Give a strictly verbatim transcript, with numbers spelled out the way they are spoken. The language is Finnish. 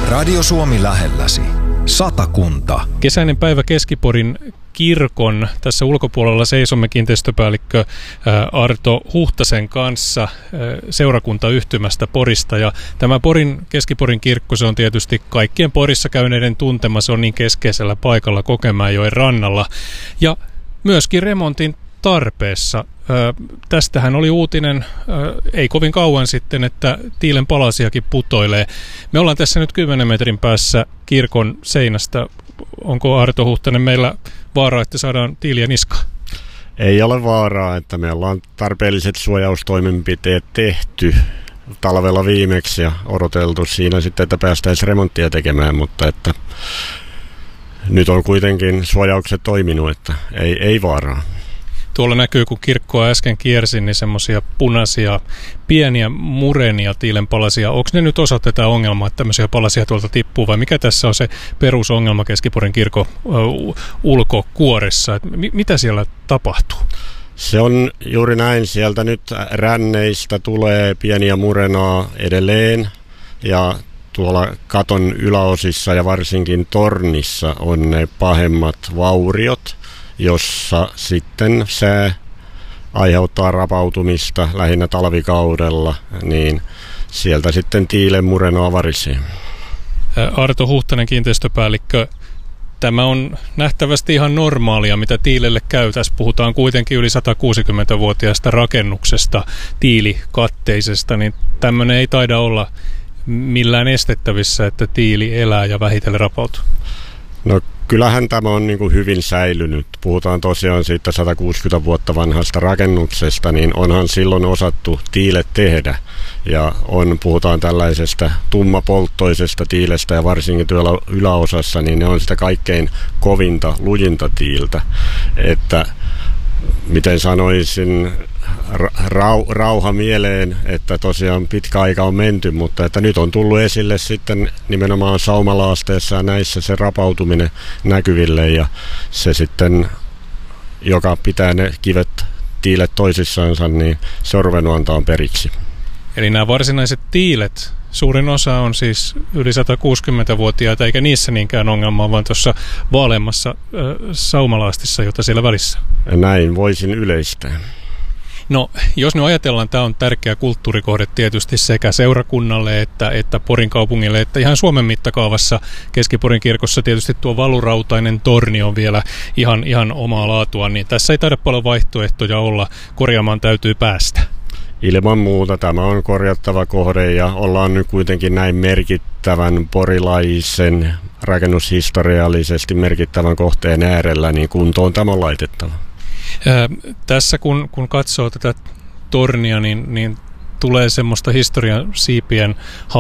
Radio Suomi lähelläsi. Satakunta. Kesäinen päivä Keski-Porin kirkon. Tässä ulkopuolella seisomme kiinteistöpäällikkö Arto Huhtasen kanssa seurakuntayhtymästä Porista. Ja tämä Porin, Keski-Porin kirkko, se on tietysti kaikkien Porissa käyneiden tuntema. Se on niin keskeisellä paikalla Kokemäenjoen rannalla. Ja myöskin remontin tarpeessa. Tästähän oli uutinen ei kovin kauan sitten, että tiilen palasiakin putoilee. Me ollaan tässä nyt kymmenen metrin päässä kirkon seinästä. Onko Arto Huhtanen meillä vaaraa, että saadaan tiiliä niskaan? Ei ole vaaraa, että me ollaan tarpeelliset suojaustoimenpiteet tehty talvella viimeksi ja odoteltu siinä sitten, että päästäisiin remonttia tekemään, mutta että nyt on kuitenkin suojaukset toiminut, että ei, ei vaaraa. Tuolla näkyy, kun kirkkoa äsken kiersin, niin semmoisia punaisia pieniä murenia tiilen palasia. Onko ne nyt osa tätä ongelmaa, että tämmöisiä palasia tuolta tippuu, vai mikä tässä on se perusongelma Keski-Porin kirkon uh, ulkokuoressa? Et m- mitä siellä tapahtuu? Se on juuri näin. Sieltä nyt ränneistä tulee pieniä murenaa edelleen ja tuolla katon yläosissa ja varsinkin tornissa on ne pahemmat vauriot, jossa sitten sää aiheuttaa rapautumista lähinnä talvikaudella, niin sieltä sitten tiilen murenoa varisee. Arto Huhtanen, kiinteistöpäällikkö, tämä on nähtävästi ihan normaalia, mitä tiilelle käy. Tässä puhutaan kuitenkin yli satakuusikymmentävuotiaasta rakennuksesta, tiilikatteisesta, niin tämmöinen ei taida olla millään estettävissä, että tiili elää ja vähitellen rapautuu. No kyllähän tämä on niin kuin hyvin säilynyt. Puhutaan tosiaan siitä satakuusikymmentä vuotta vanhasta rakennuksesta, niin onhan silloin osattu tiilet tehdä. Ja on, puhutaan tällaisesta tummapolttoisesta tiilestä ja varsinkin tuolla yläosassa, niin ne on sitä kaikkein kovinta, lujinta tiiltä. Että miten sanoisin, rau, rauha mieleen, että tosiaan pitkä aika on menty, mutta että nyt on tullut esille sitten nimenomaan saumalaasteessa ja näissä se rapautuminen näkyville ja se sitten, joka pitää ne kivet, tiilet toisissaansa, niin se on ruvennut antaa periksi. Eli nämä varsinaiset tiilet, suurin osa on siis yli satakuusikymmentävuotiaita, eikä niissä niinkään ongelmaa, vaan tuossa vaaleammassa äh, saumalaastissa, jota siellä välissä. Näin voisin yleistää. No, jos nyt ajatellaan, tämä on tärkeä kulttuurikohde tietysti sekä seurakunnalle että, että Porin kaupungille, että ihan Suomen mittakaavassa Keski-Porin kirkossa tietysti tuo valurautainen torni on vielä ihan, ihan omaa laatua, niin tässä ei taida paljon vaihtoehtoja olla, korjaamaan täytyy päästä. Ilman muuta tämä on korjattava kohde ja ollaan nyt kuitenkin näin merkittävän porilaisen, rakennushistoriallisesti merkittävän kohteen äärellä, niin kuntoon tämä on laitettava. Ää, tässä kun, kun katsoo tätä tornia, niin, niin tulee semmoista historian siipien